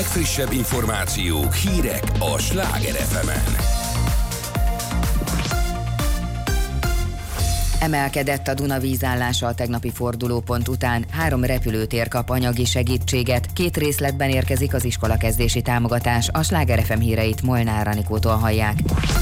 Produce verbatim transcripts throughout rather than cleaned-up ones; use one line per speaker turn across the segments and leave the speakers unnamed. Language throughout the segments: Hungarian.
legfrissebb információk, hírek a Sláger ef emen.
Emelkedett a Duna vízállása a tegnapi fordulópont után, három repülőtér kap anyagi segítséget, két részletben érkezik az iskolakezdési támogatás. A Sláger ef em híreit Molnár Anikótól hallják.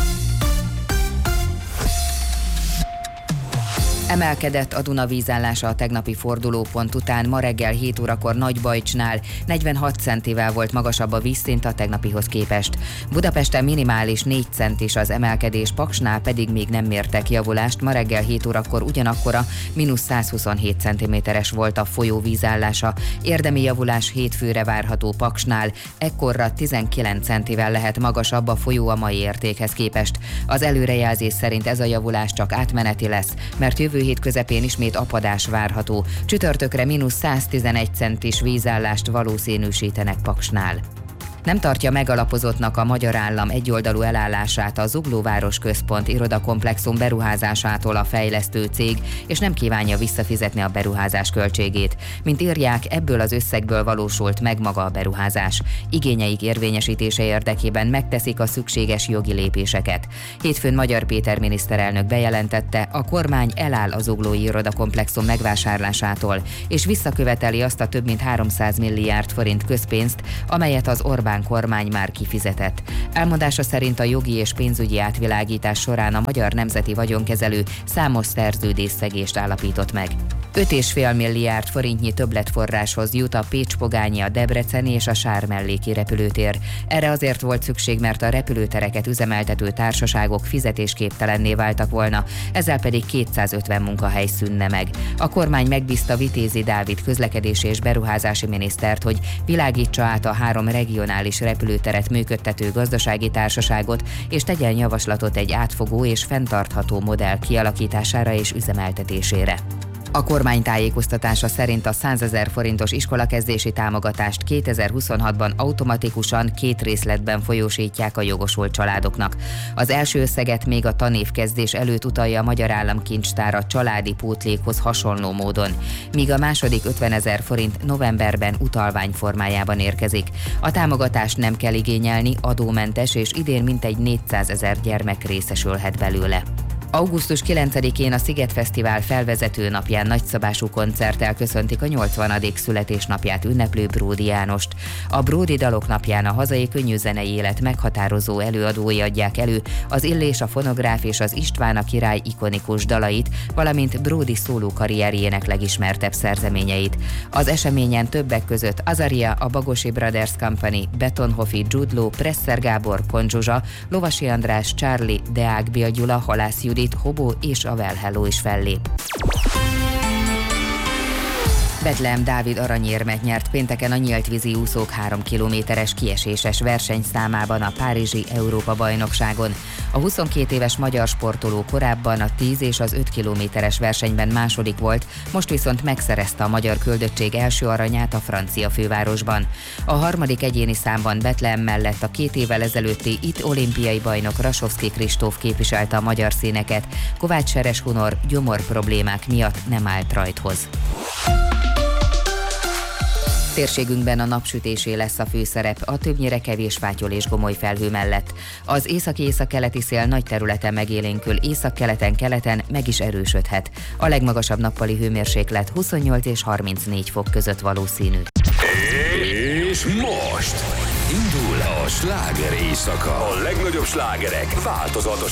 Emelkedett a Duna vízállása a tegnapi fordulópont után, ma reggel hét órakor Nagybajcsnál negyvenhat centivel volt magasabb a vízszint a tegnapihoz képest. Budapesten minimális négy centis az emelkedés, Paksnál pedig még nem mértek javulást, ma reggel hét órakor ugyanakkora mínusz százhuszonhét centiméteres volt a folyó vízállása. Érdemi javulás hétfőre várható Paksnál, ekkorra tizenkilenc centivel lehet magasabb a folyó a mai értékhez képest. Az előrejelzés szerint ez a javulás csak átmeneti lesz, mert jövő hét közepén ismét apadás várható. Csütörtökre mínusz száztizenegy centis vízállást valószínűsítenek Paksnál. Nem tartja megalapozottnak a magyar állam egyoldalú elállását a Zuglóváros Központ irodakomplexum beruházásától a fejlesztő cég, és nem kívánja visszafizetni a beruházás költségét. Mint írják, ebből az összegből valósult meg maga a beruházás. Igényeik érvényesítése érdekében megteszik a szükséges jogi lépéseket. Hétfőn Magyar Péter miniszterelnök bejelentette, a kormány eláll a zuglói irodakomplexum megvásárlásától, és visszaköveteli azt a több mint háromszáz milliárd forint közpénzt, amelyet az Orbán kormány már kifizetett. Elmondása szerint a jogi és pénzügyi átvilágítás során a Magyar Nemzeti Vagyonkezelő számos szerződésszegést állapított meg. öt egész öt milliárd forintnyi többletforráshoz jut a Pécs-Pogányi, a Debreceni és a Sármelléki repülőtér. Erre azért volt szükség, mert a repülőtereket üzemeltető társaságok fizetésképtelenné váltak volna, ezzel pedig kétszázötven munkahely szűnne meg. A kormány megbízta Vitézi Dávid közlekedési és beruházási minisztert, hogy világítsa át a három regionális repülőteret működtető gazdasági társaságot, és tegyen javaslatot egy átfogó és fenntartható modell kialakítására és üzemeltetésére. A kormány tájékoztatása szerint a százezer forintos iskolakezdési támogatást kétezer-huszonhatban automatikusan két részletben folyósítják a jogosult családoknak. Az első összeget még a tanévkezdés előtt utalja a Magyar Államkincstár a családi pótlékhoz hasonló módon, míg a második ötvenezer forint novemberben utalvány formájában érkezik. A támogatást nem kell igényelni, adómentes, és idén mintegy négyszázezer gyermek részesülhet belőle. augusztus kilencedikén a Szigetfesztivál felvezető napján nagyszabású koncerttel köszöntik a nyolcvanadik születésnapját ünneplő Bródi Jánost. A Bródi Dalok napján a hazai könnyűzenei élet meghatározó előadói adják elő az Illés, a Fonográf és az István a Király ikonikus dalait, valamint Bródi szóló karrierjének legismertebb szerzeményeit. Az eseményen többek között Azaria, a Bagosi Brothers Company, Betonhoffi, Jude Law, Presser Gábor, Kon Zsuzsa, Lovasi András, Charlie, Deák Bél Gyula, Halász Judit, Hobó és a Well Hello is fellép. Betlehem Dávid aranyérmet nyert pénteken a nyíltvízi úszók három kilométeres kieséses versenyszámában a párizsi Európa-bajnokságon. A huszonkét éves magyar sportoló korábban a tíz és az öt kilométeres versenyben második volt, most viszont megszerezte a magyar küldöttség első aranyát a francia fővárosban. A harmadik egyéni számban Betlehem mellett a két évvel ezelőtti itt olimpiai bajnok Rasovszky Kristóf képviselte a magyar színeket. Kovács Seres Hunor gyomor problémák miatt nem állt rajthoz. Térségünkben a napsütésé lesz a főszerep, a többnyire kevés fátyol és gomoly felhő mellett. Az északi-északkeleti szél nagy területen megélénkül, északkeleten, keleten meg is erősödhet. A legmagasabb nappali hőmérséklet huszonnyolc és harmincnégy fok között valószínű.
És most indul a sláger éjszaka. A legnagyobb slágerek változatos